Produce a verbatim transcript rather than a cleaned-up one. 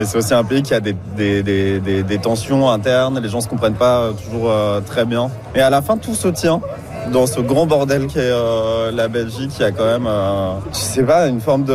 Et c'est aussi un pays qui a des, des, des, des, des tensions internes, les gens ne se comprennent pas toujours euh, très bien. Et à la fin, tout se tient dans ce grand bordel qu'est euh, la Belgique. Il y a quand même, euh, je sais pas, une forme de